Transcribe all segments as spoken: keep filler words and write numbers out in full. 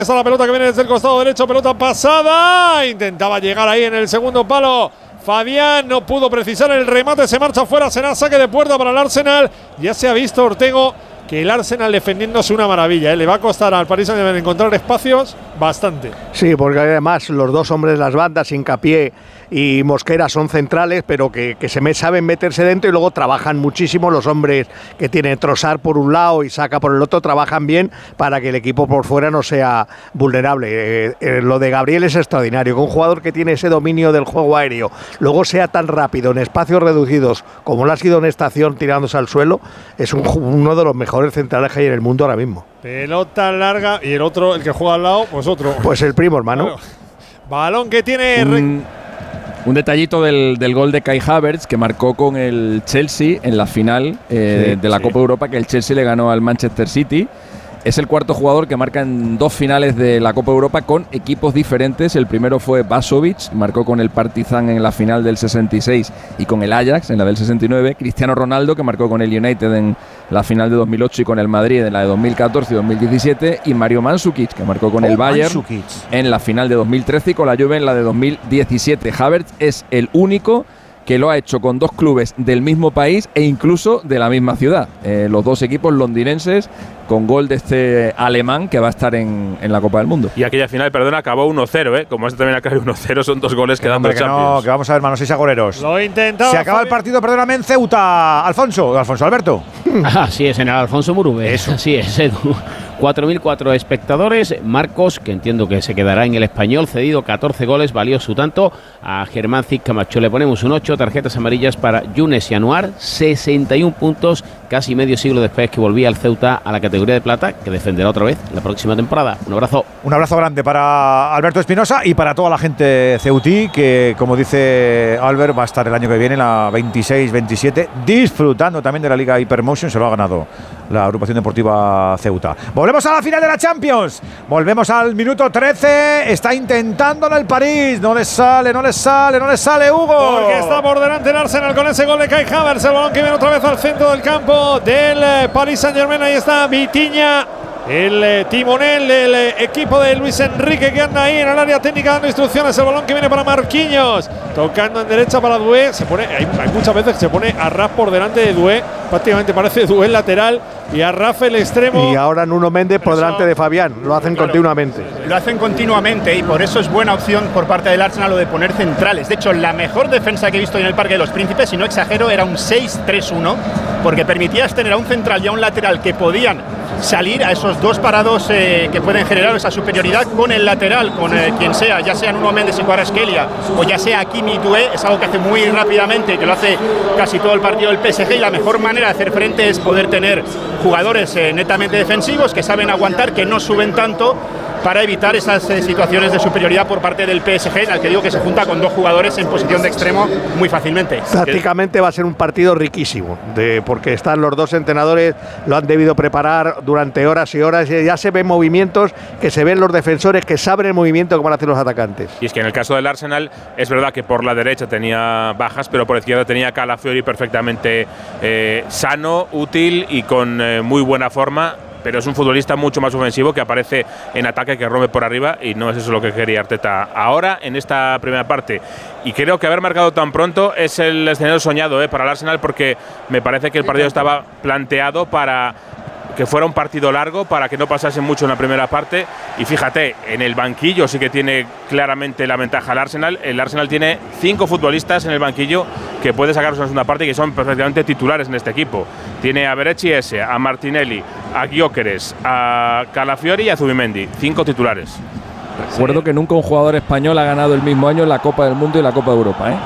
Está la pelota que viene desde el costado derecho, pelota pasada. Intentaba llegar ahí en el segundo palo. Fabián no pudo precisar el remate, se marcha fuera, será saque de puerta para el Arsenal. Ya se ha visto, Ortego, que el Arsenal defendiéndose una maravilla, ¿eh? Le va a costar al Paris Saint-Germain encontrar espacios bastante. Sí, porque además los dos hombres de las bandas, Hincapié y Mosquera, son centrales, pero que, que se me saben meterse dentro y luego trabajan muchísimo. Los hombres que tienen Trossard por un lado y Saka por el otro trabajan bien para que el equipo por fuera no sea vulnerable. Eh, eh, lo de Gabriel es extraordinario, que un jugador que tiene ese dominio del juego aéreo luego sea tan rápido en espacios reducidos como lo ha sido en esta acción tirándose al suelo, es un, uno de los mejores centrales que hay en el mundo ahora mismo. Pelota larga y el otro, el que juega al lado, pues otro. Pues el primo, hermano. Bueno, balón que tiene... Un, un detallito del, del gol de Kai Havertz, que marcó con el Chelsea en la final eh, sí, de la sí. Copa Europa, que el Chelsea le ganó al Manchester City. Es el cuarto jugador que marca en dos finales de la Copa Europa con equipos diferentes. El primero fue Basovic, marcó con el Partizan en la final del sesenta y seis y con el Ajax en la del sesenta y nueve. Cristiano Ronaldo, que marcó con el United en la final de dos mil ocho y con el Madrid en la de dos mil catorce y dos mil diecisiete. Y Mario Mandzukic, que marcó con oh, el Bayern Mandzukic. En la final de dos mil trece y con la Juve en la de dos mil diecisiete. Havertz es el único que lo ha hecho con dos clubes del mismo país e incluso de la misma ciudad. Eh, los dos equipos londinenses, con gol de este alemán que va a estar en, en la Copa del Mundo. Y aquella final, perdón, acabó uno cero, ¿eh? Como este también acaba uno cero, son dos goles que dan dos Champions. No, que vamos a ver, manos y agoreros. Lo intentaba. Se acaba Fabi. el partido, perdóname, en Ceuta. Alfonso, Alfonso Alberto. Así es, en el Alfonso Murube. Eso. Así es, Edu. cuatro mil cuatro espectadores. Marcos, que entiendo que se quedará en el Español, cedido catorce goles, valió su tanto. A Germán Zic Camacho le ponemos un ocho, tarjetas amarillas para Younes y Anuar, sesenta y uno puntos, casi medio siglo después que volvía el Ceuta a la categoría de plata, que defenderá otra vez la próxima temporada. Un abrazo. Un abrazo grande para Alberto Espinosa y para toda la gente ceutí, que como dice Albert, va a estar el año que viene, la veintiséis veintisiete, disfrutando también de la Liga Hypermotion. Se lo ha ganado la agrupación deportiva Ceuta. Volvemos a la final de la Champions. Volvemos al minuto trece. Está intentándolo el París. No le sale, no le sale, no le sale, Hugo. Porque está por delante el Arsenal con ese gol de Kai Havertz. El balón que viene otra vez al centro del campo del Paris Saint-Germain. Ahí está Vitinha, el eh, timonel del eh, equipo de Luis Enrique, que anda ahí en el área técnica dando instrucciones. El balón que viene para Marquinhos, tocando en derecha para Doué. Se pone, hay, hay muchas veces que se pone a Raf por delante de Doué, prácticamente parece Doué el lateral y a Raf el extremo. Y ahora Nuno Méndez por eso, delante de Fabián. Lo hacen claro, continuamente. Lo hacen continuamente y por eso es buena opción por parte del Arsenal lo de poner centrales. De hecho, la mejor defensa que he visto en el Parque de los Príncipes, si no exagero, era un seis tres uno, porque permitías tener a un central y a un lateral que podían salir a esos dos parados eh, que pueden generar esa superioridad con el lateral, con eh, quien sea, ya sea Nuno Méndez y Kvaratskhelia o ya sea Hakimi y Doué. Es algo que hace muy rápidamente, que lo hace casi todo el partido del P S G, y la mejor manera de hacer frente es poder tener jugadores eh, netamente defensivos que saben aguantar, que no suben tanto, para evitar esas eh, situaciones de superioridad por parte del P S G, al que digo que se junta con dos jugadores en posición de extremo muy fácilmente. Prácticamente va a ser un partido riquísimo, de, porque están los dos entrenadores, lo han debido preparar durante horas y horas, y ya se ven movimientos, que se ven los defensores, que saben el movimiento que van a hacer los atacantes. Y es que en el caso del Arsenal, es verdad que por la derecha tenía bajas, pero por izquierda tenía Calafiori perfectamente eh, sano, útil y con eh, muy buena forma. Pero es un futbolista mucho más ofensivo, que aparece en ataque, que rompe por arriba, y no es eso lo que quería Arteta ahora en esta primera parte. Y creo que haber marcado tan pronto es el escenario soñado eh, para el Arsenal, porque me parece que el partido estaba planteado para que fuera un partido largo, para que no pasase mucho en la primera parte. Y fíjate, en el banquillo sí que tiene claramente la ventaja el Arsenal. El Arsenal tiene cinco futbolistas en el banquillo que puede sacarlos en la segunda parte y que son perfectamente titulares en este equipo. Tiene a Berechi ese, a Martinelli, a Gyökeres, a Calafiori y a Zubimendi. Cinco titulares. Recuerdo sí. que nunca un jugador español ha ganado el mismo año la Copa del Mundo y la Copa de Europa, ¿eh?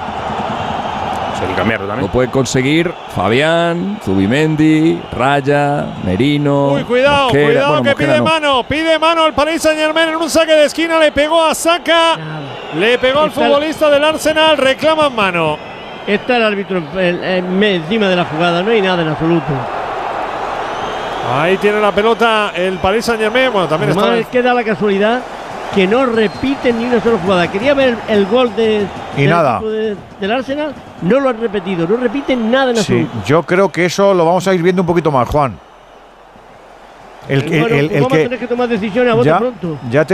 Hay que cambiarlo también. Lo puede conseguir Fabián, Zubimendi, Raya, Merino. Uy, cuidado, Mosquera. cuidado, bueno, que Mosquera pide no. mano, pide mano al Paris Saint-Germain en un saque de esquina, le pegó a Saka, le pegó al futbolista del Arsenal, reclaman mano. Está el árbitro el, el, encima de la jugada, no hay nada en absoluto. Ahí tiene la pelota el Paris Saint-Germain, bueno, también está. Además, queda la casualidad que no repiten ni una sola jugada. Quería ver el gol de, y del, nada. De, del Arsenal, no lo han repetido, no repiten nada en absoluto. Sí, yo creo que eso lo vamos a ir viendo un poquito más, Juan. El que, Bueno, el, el vamos a que tener que tomar decisiones a bote ya, pronto. ya te